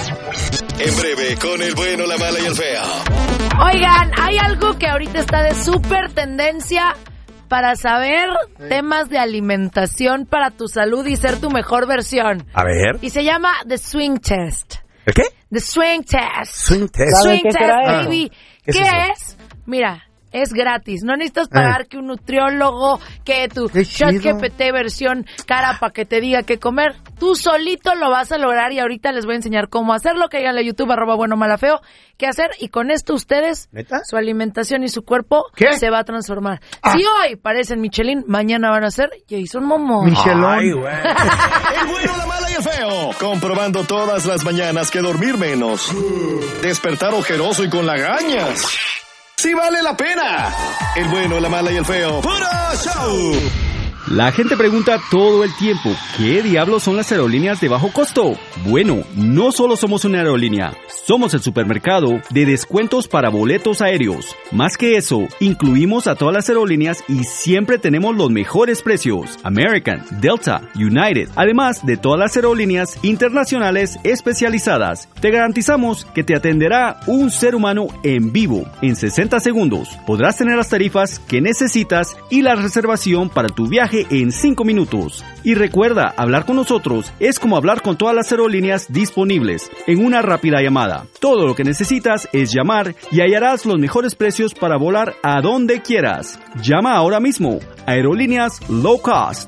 En breve, con el bueno, la mala y el feo. Oigan, hay algo que ahorita está de súper tendencia para saber temas de alimentación para tu salud y ser tu mejor versión. A ver. Y se llama The Swing Test. ¿El qué? The Swing Test. Swing Test. Swing ¿Qué Test, será eso? baby. ¿Qué ¿Qué es es? Mira, es gratis. No necesitas pagar que un nutriólogo, que tu Qué Chat chido. GPT versión cara para que te diga qué comer. Tú solito lo vas a lograr y ahorita les voy a enseñar cómo hacerlo. Que díganle a YouTube, @buenomalafeo, qué hacer. Y con esto ustedes, ¿Neta? su alimentación y su cuerpo ¿Qué? se va a transformar. Si hoy parecen Michelin, mañana van a ser Jason Momoa. Ay, güey. El bueno, la mala y el feo. Comprobando todas las mañanas que dormir menos. Despertar ojeroso y con lagañas. ¡Sí vale la pena! El bueno, la mala y el feo. ¡Puro show! La gente pregunta todo el tiempo, ¿qué diablos son las aerolíneas de bajo costo? Bueno, no solo somos una aerolínea, somos el supermercado de descuentos para boletos aéreos. Más que eso, incluimos a todas las aerolíneas y siempre tenemos los mejores precios. American, Delta, United, además de todas las aerolíneas internacionales especializadas. Te garantizamos que te atenderá un ser humano en vivo en 60 segundos. Podrás tener las tarifas que necesitas y la reservación para tu viaje en 5 minutos. Y recuerda, hablar con nosotros es como hablar con todas las aerolíneas disponibles en una rápida llamada. Todo lo que necesitas es llamar y hallarás los mejores precios para volar a donde quieras. Llama ahora mismo. Aerolíneas Low Cost.